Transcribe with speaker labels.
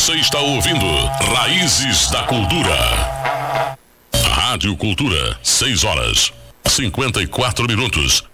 Speaker 1: Você está ouvindo Raízes da Cultura. Rádio Cultura, 6 horas, 54 minutos.